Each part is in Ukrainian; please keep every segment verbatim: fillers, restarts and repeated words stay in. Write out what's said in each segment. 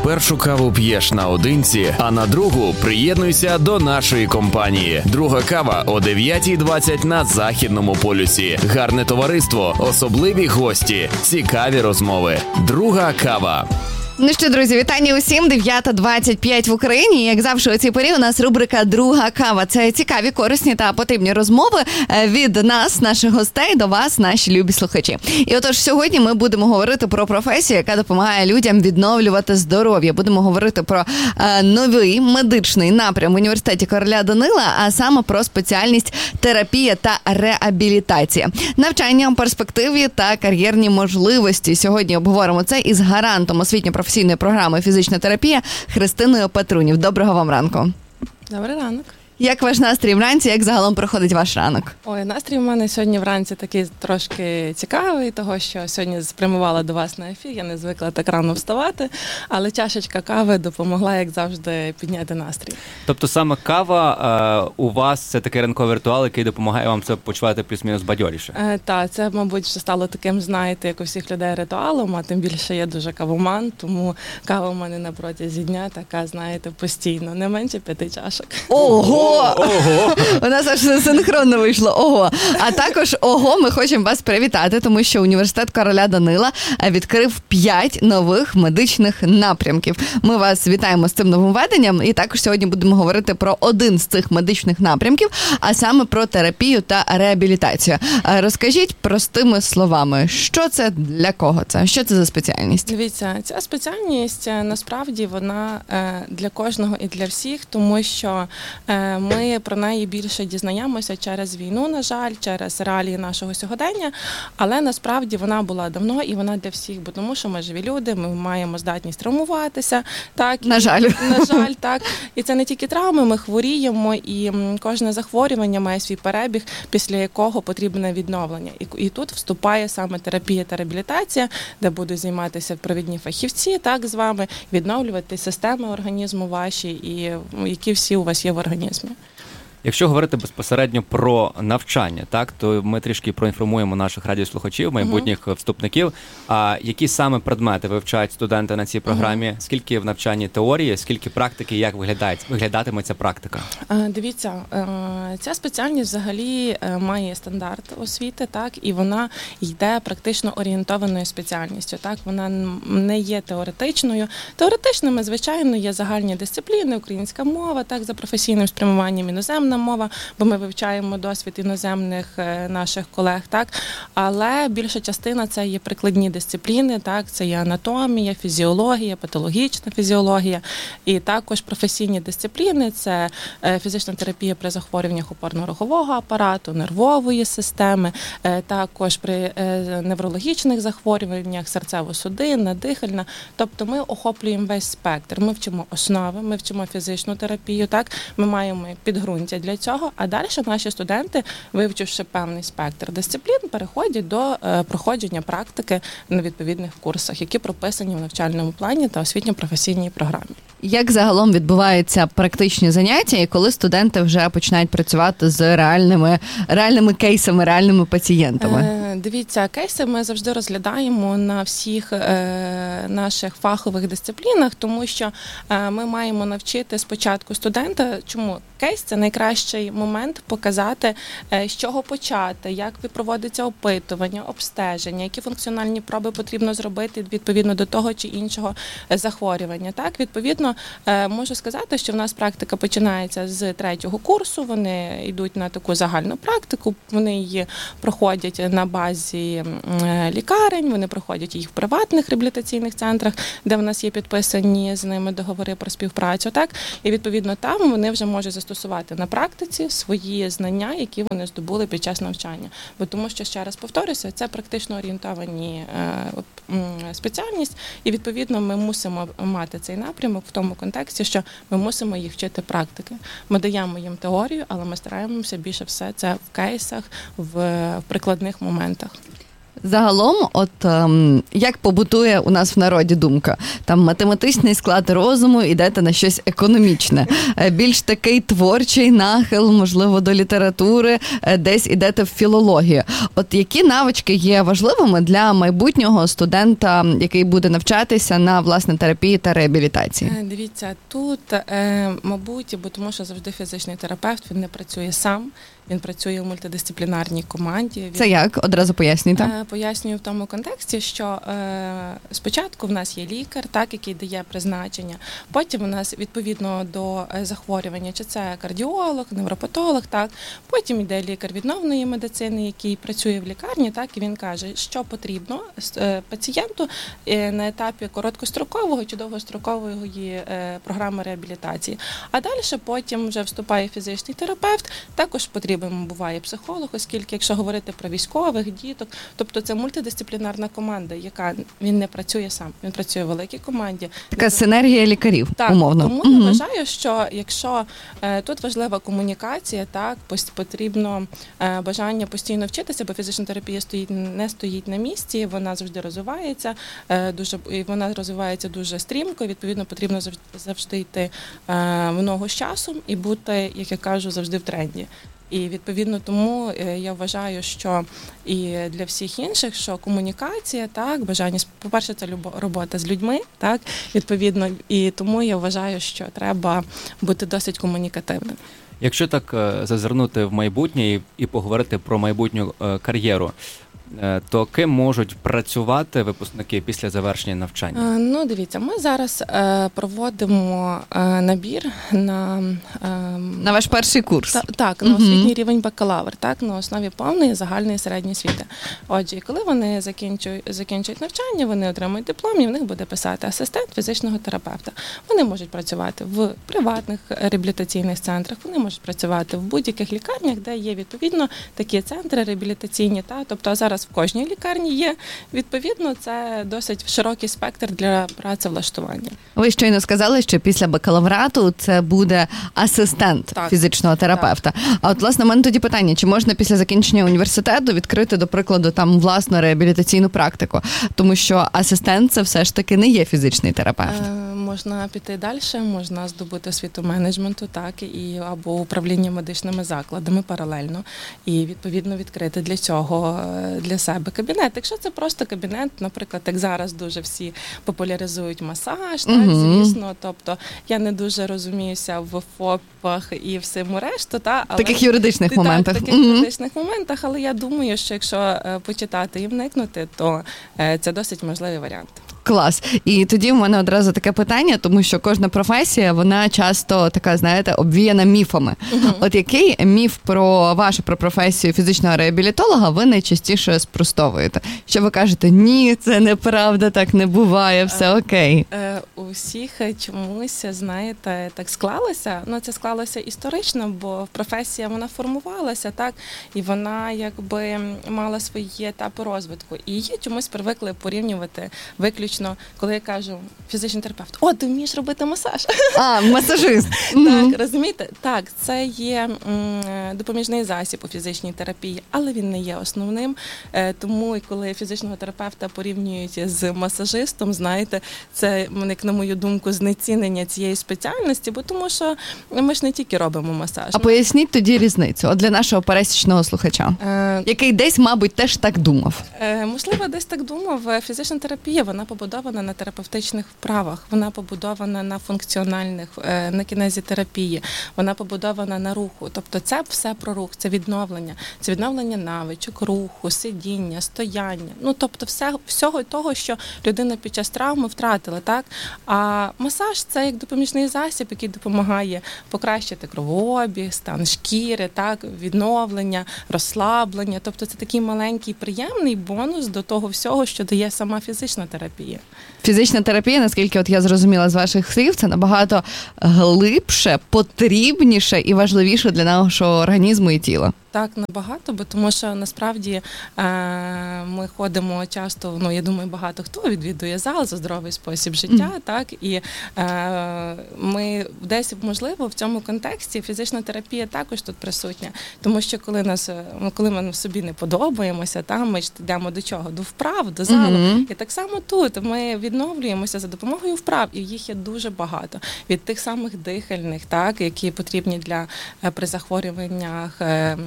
першу каву п'єш наодинці, а на другу приєднуйся до нашої компанії. Друга кава о дев'ята двадцять на Західному полюсі. Гарне товариство, особливі гості, цікаві розмови. Друга кава. Ну що, друзі, вітання усім. дев'ята двадцять п'ять в Україні. Як завжди, у цій порі у нас рубрика «Друга кава». Це цікаві, корисні та потрібні розмови від нас, наших гостей, до вас, наші любі слухачі. І отож, сьогодні ми будемо говорити про професію, яка допомагає людям відновлювати здоров'я. Будемо говорити про е, новий медичний напрям в університеті короля Данила, а саме про спеціальність терапія та реабілітація. Навчання, перспективи та кар'єрні можливості. Сьогодні обговоримо це із гарантом освітньо професійної програми «Фізична терапія» Христиною Петрунів. Доброго вам ранку. Добрий ранок. Як ваш настрій вранці, як загалом проходить ваш ранок? Ой, настрій у мене сьогодні вранці такий трошки цікавий, того що сьогодні спрямувала до вас на ефір, я не звикла так рано вставати, але чашечка кави допомогла, як завжди, підняти настрій. Тобто саме кава е, у вас це такий ранковий ритуал, який допомагає вам це почувати плюс-мінус бадьоріше? Е, так, це, мабуть, вже стало таким, знаєте, як у всіх людей ритуалом, а тим більше я дуже кавоман, тому кава у мене на протязі дня така, знаєте, постійно, не менше п'яти чашок. Ого! Ого! У нас аж синхронно вийшло. Ого! А також, ого, ми хочемо вас привітати, тому що університет короля Данила відкрив п'ять нових медичних напрямків. Ми вас вітаємо з цим нововведенням і також сьогодні будемо говорити про один з цих медичних напрямків, а саме про терапію та реабілітацію. Розкажіть простими словами, що це, для кого це, що це за спеціальність? Дивіться, ця спеціальність, насправді, вона для кожного і для всіх, тому що ми про неї більше дізнаємося через війну, на жаль, через реалії нашого сьогодення, але насправді вона була давно і вона для всіх, бо тому що ми живі люди, ми маємо здатність травмуватися. Так, на жаль. На жаль, так. І це не тільки травми, ми хворіємо, і кожне захворювання має свій перебіг, після якого потрібне відновлення. І, і тут вступає саме терапія та реабілітація, де будуть займатися провідні фахівці, так, з вами, відновлювати системи організму ваші, і які всі у вас є в організмі. Якщо говорити безпосередньо про навчання, так, то ми трішки проінформуємо наших радіослухачів, майбутніх uh-huh. вступників, а які саме предмети вивчають студенти на цій програмі, uh-huh. скільки в навчанні теорії, скільки практики, як виглядає, виглядатиме ця практика? Дивіться, ця спеціальність взагалі має стандарт освіти, так, і вона йде практично орієнтованою спеціальністю, так, вона не є теоретичною. Теоретичними, звичайно, є загальні дисципліни, українська мова, так, за професійним спрямуванням іноземна мова, бо ми вивчаємо досвід іноземних наших колег, так, але більша частина це є прикладні дисципліни, так, це є анатомія, фізіологія, патологічна фізіологія, і також професійні дисципліни, це фізична терапія при захворюваннях опорно-рухового апарату, нервової системи, також при неврологічних захворюваннях, серцево-судинна, дихальна, тобто ми охоплюємо весь спектр, ми вчимо основи, ми вчимо фізичну терапію, так, ми маємо підґрунтя для цього, а далі наші студенти, вивчивши певний спектр дисциплін, переходять до е, проходження практики на відповідних курсах, які прописані в навчальному плані та освітньо-професійній програмі. Як загалом відбуваються практичні заняття і коли студенти вже починають працювати з реальними, реальними кейсами, реальними пацієнтами? Е, дивіться, кейси ми завжди розглядаємо на всіх е, наших фахових дисциплінах, тому що е, ми маємо навчити спочатку студента, чому кейс – це найкращий момент показати, з чого почати, як проводиться опитування, обстеження, які функціональні проби потрібно зробити відповідно до того чи іншого захворювання. Так, відповідно, можу сказати, що в нас практика починається з третього курсу, вони йдуть на таку загальну практику, вони її проходять на базі лікарень, вони проходять їх в приватних реабілітаційних центрах, де в нас є підписані з ними договори про співпрацю, так, і відповідно там вони вже можуть застосувати на практиці свої знання, які вони здобули під час навчання. Бо тому що, ще раз повторюся, це практично орієнтовані е, спеціальність, і відповідно ми мусимо мати цей напрямок в тому контексті, що ми мусимо їх вчити практики. Ми даємо їм теорію, але ми стараємося більше все це в кейсах, в прикладних моментах. Загалом, от ем, як побутує у нас в народі думка, там математичний склад розуму, ідете на щось економічне, е, більш такий творчий нахил, можливо, до літератури, е, десь ідете в філологію. От які навички є важливими для майбутнього студента, який буде навчатися на, власне, терапії та реабілітації? Е, Дивіться, тут, е, мабуть, бо тому що завжди фізичний терапевт, він не працює сам, він працює у мультидисциплінарній команді. Він, Це як? Одразу пояснюйте. е, Пояснюю в тому контексті, що е, спочатку в нас є лікар, так, який дає призначення, потім у нас відповідно до е, захворювання, чи це кардіолог, невропатолог, так, потім йде лікар відновної медицини, який працює в лікарні, так, і він каже, що потрібно е, пацієнту е, на етапі короткострокового чи довгострокової е, програми реабілітації. А далі потім вже вступає фізичний терапевт, також потрібен буває психолог, оскільки, якщо говорити про військових, діток, тобто це мультидисциплінарна команда, яка він не працює сам, він працює в великій команді. Така синергія лікарів, так, умовно. Тому Угу. я вважаю, що якщо е, тут важлива комунікація, так, пос- потрібно е, бажання постійно вчитися, бо фізична терапія стоїть, не стоїть на місці, вона завжди розвивається, е, дуже, і вона розвивається дуже стрімко, відповідно потрібно завжди, завжди йти е, в ногу з часом і бути, як я кажу, завжди в тренді. І відповідно тому е, я вважаю, що і для всіх інших, що комунікація, так, бажання, по-перше, це любо- робота з людьми, так, відповідно, і тому я вважаю, що треба бути досить комунікативним. Якщо так е, зазирнути в майбутнє і, і поговорити про майбутню е, кар'єру, е, то ким можуть працювати випускники після завершення навчання? Е, Ну, дивіться, ми зараз е, проводимо е, набір на, е, На ваш перший курс. та, так, на Мгм. освітній рівень бакалавр, так, на основі повної загальної середньої освіти. Отже, і коли вони закінчують, закінчують навчання, вони отримують диплом, і в них буде писати асистент фізичного терапевта. Вони можуть працювати в приватних реабілітаційних центрах, вони можуть працювати в будь-яких лікарнях, де є відповідно такі центри реабілітаційні. Та, тобто зараз в кожній лікарні є, відповідно, це досить широкий спектр для працевлаштування. Ви щойно сказали, що після бакалаврату це буде асистент Так. фізичного терапевта. А от, власне, у мене тоді питання, чи можна після закінчення університету відкрити, до прикладу, там власну реабілітаційну практику? Тому що асистент – це все ж таки не є фізичний терапевт. Е, Можна піти далі, можна здобути освіту менеджменту, так, і або управління медичними закладами паралельно, і відповідно відкрити для цього е, для себе кабінет. Якщо це просто кабінет, наприклад, як зараз дуже всі популяризують масаж, так, Мгм. звісно, тобто я не дуже розуміюся в ФОПах і всьому решту, та, В але таких юридичних так, моментах. в таких Мгм. юридичних моментах, але я думаю, що якщо е, почитати і вникнути, то е, це досить можливий варіант. Клас. І тоді в мене одразу таке питання, тому що кожна професія, вона часто така, знаєте, обвіяна міфами. Мгм. От який міф про вашу про професію фізичного реабілітолога ви найчастіше спростовуєте? Що ви кажете, ні, це неправда, так не буває, все окей. Е, У всіх чомусь, знаєте, так склалося. Ну, це склалося історично, бо професія вона формувалася, так, і вона якби мала свої етапи розвитку. І її чомусь привикли порівнювати виключно, коли я кажу фізичний терапевт, о, ти вмієш робити масаж. А, масажист. Мгм. Так, розумієте? Так, це є м, допоміжний засіб у фізичній терапії, але він не є основним. Е, Тому, і коли фізичного терапевта порівнюють з масажистом, знаєте, це, як на мою думку, знецінення цієї спеціальності, бо тому що ми ж не тільки робимо масаж. А поясніть тоді різницю от для нашого пересічного слухача, Е, який десь, мабуть, теж так думав. Е, Можливо, десь так думав. Фізична терапія, вона побудована на терапевтичних вправах, вона побудована на функціональних, е, на кінезітерапії, вона побудована на руху. Тобто це все про рух, це відновлення, це відновлення навичок, руху, сидіння, стояння. Ну, тобто все, всього того, що людина під час травми втратила, так? А масаж – це як допоміжний засіб, який допомагає покращити кровообіг, стан шкіри, так, відновлення, розслаблення. Тобто це такий маленький приємний бонус до того всього, що дає сама фізична терапія. Фізична терапія, наскільки от я зрозуміла з ваших слів, це набагато глибше, потрібніше і важливіше для нашого організму і тіла. Так, набагато, бо тому що насправді е, ми ходимо часто, ну я думаю, багато хто відвідує зал за здоровий спосіб життя, Mm. так, і е, ми десь, можливо, в цьому контексті фізична терапія також тут присутня, тому що коли нас, коли ми собі не подобаємося, там ми ж йдемо до чого? До вправ, до залу. Mm-hmm. І так само тут ми відновлюємося за допомогою вправ, і їх є дуже багато. Від тих самих дихальних, так, які потрібні для при захворюваннях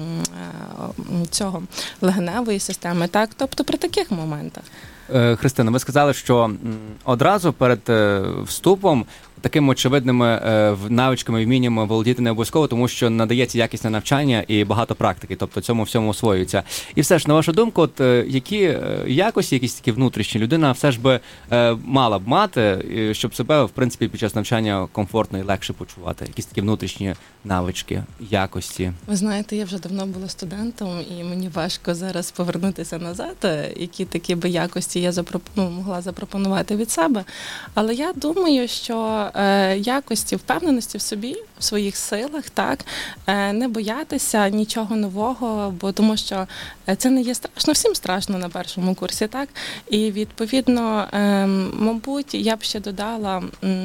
цього легеневої системи, так, тобто при таких моментах. Христина, ви сказали, що одразу перед вступом такими очевидними навичками, вміннями володіти не обов'язково, тому що надається якісне навчання і багато практики, тобто цьому всьому освоюється. І все ж, на вашу думку, от які якості, якісь такі внутрішні людина все ж би мала б мати, щоб себе, в принципі, під час навчання комфортно і легше почувати? Якісь такі внутрішні навички, якості? Ви знаєте, я вже давно була студентом, і мені важко зараз повернутися назад, які такі би якості я запропон... ну, могла запропонувати від себе. Але я думаю, що якості впевненості в собі, в своїх силах, так, не боятися нічого нового, бо тому що це не є страшно, всім страшно на першому курсі, так, і відповідно, мабуть, я б ще додала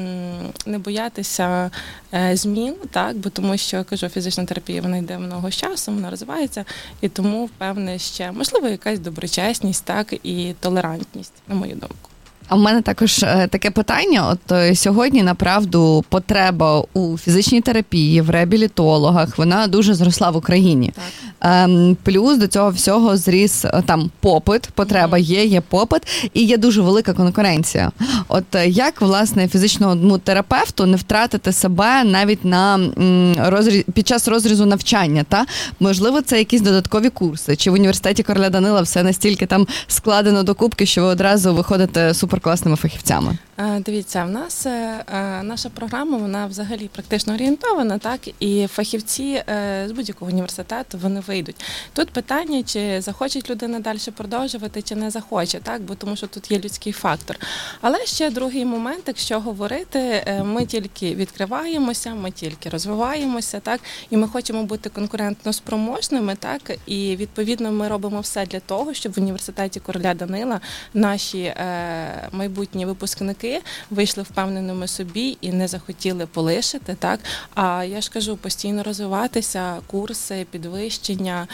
не боятися змін, так, бо тому що, кажу, фізична терапія, вона йде много з часом, вона розвивається, і тому, певне, ще, можливо, якась доброчесність, так, і толерантність, на мою думку. А в мене також таке питання. От сьогодні, направду, потреба у фізичній терапії, в реабілітологах, вона дуже зросла в Україні. Ем, плюс до цього всього зріс там попит, потреба є, є попит, і є дуже велика конкуренція. От як, власне, фізичному терапевту не втратити себе навіть на розріз, під час розрізу навчання, та? Можливо, це якісь додаткові курси, чи в університеті Короля Данила все настільки там складено до кубки, що ви одразу виходите супер класними фахівцями? Дивіться, в нас наша програма, вона взагалі практично орієнтована, так, і фахівці з будь-якого університету, вони вийдуть. Тут питання, чи захоче людина далі продовжувати, чи не захоче, так, бо тому що тут є людський фактор. Але ще другий момент, якщо говорити, ми тільки відкриваємося, ми тільки розвиваємося, так, і ми хочемо бути конкурентно спроможними, так, і відповідно ми робимо все для того, щоб в університеті Короля Данила наші майбутні випускники вийшли впевненими собі і не захотіли полишити, так? А я ж кажу, постійно розвиватися, курси, підвищення,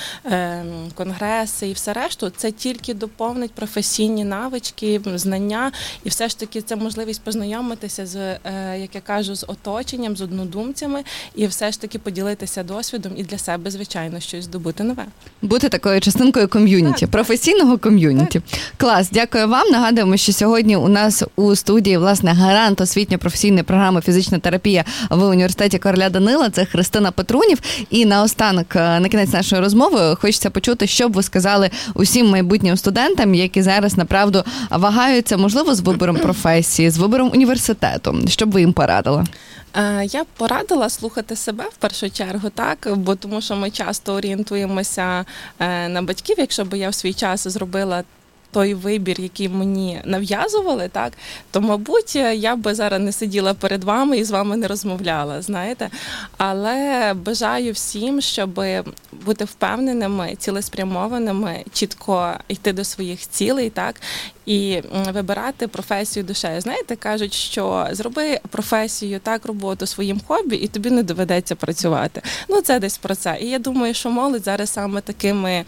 конгреси і все решту, це тільки доповнить професійні навички, знання, і все ж таки це можливість познайомитися з, як я кажу, з оточенням, з однодумцями, і все ж таки поділитися досвідом і для себе, звичайно, щось здобути нове. Бути такою частинкою ком'юніті, професійного ком'юніті. Клас, дякую вам. Нагадуємо, що сьогодні у нас у студії, власне, гарант освітньо-професійної програми «Фізична терапія» в університеті Короля Данила. Це Христина Петрунів. І наостанок, на кінець нашої розмови, хочеться почути, що б ви сказали усім майбутнім студентам, які зараз, направду, вагаються, можливо, з вибором професії, з вибором університету. Що б ви їм порадили? Я б порадила слухати себе в першу чергу, так, бо тому що ми часто орієнтуємося на батьків. Якщо б я в свій час зробила той вибір, який мені нав'язували, так, то, мабуть, я б зараз не сиділа перед вами і з вами не розмовляла, знаєте. Але бажаю всім, щоб бути впевненими, цілеспрямованими, чітко йти до своїх цілей, так, і вибирати професію душею. Знаєте, кажуть, що зроби професію, так, роботу своїм хобі, і тобі не доведеться працювати. Ну, це десь про це. І я думаю, що молодь зараз саме такими,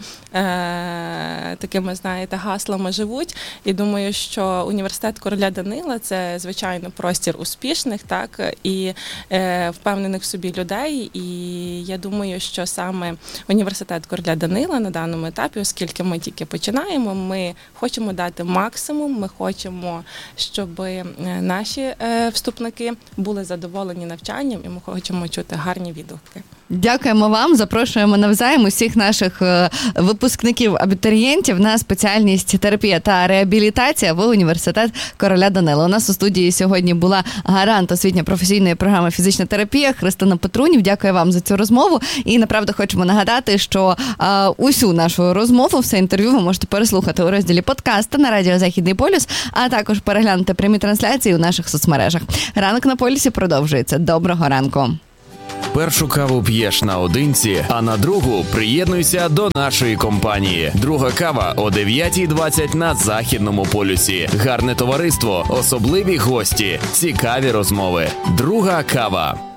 е, такими, знаєте, гаслами живуть. І думаю, що університет Короля Данила – це, звичайно, простір успішних, так, і е, впевнених в собі людей. І я думаю, що саме університет Короля Данила на даному етапі, оскільки ми тільки починаємо, ми хочемо дати максимум, ми хочемо, щоб наші вступники були задоволені навчанням, і ми хочемо чути гарні відгуки. Дякуємо вам, запрошуємо навзаєм усіх наших випускників-абітурієнтів на спеціальність терапія та реабілітація в університет Короля Данила. У нас у студії сьогодні була гарант освітньо-професійної програми «Фізична терапія» Христина Петрунів. Дякую вам за цю розмову. І, направду, хочемо нагадати, що а, усю нашу розмову, все інтерв'ю ви можете переслухати у розділі подкасту на радіо «Західний полюс», а також переглянути прямі трансляції у наших соцмережах. Ранок на полюсі продовжується. Доброго ранку. Першу каву п'єш наодинці, а на другу приєднуйся до нашої компанії. Друга кава о дев'ята двадцять на Західному полюсі. Гарне товариство, особливі гості, цікаві розмови. Друга кава.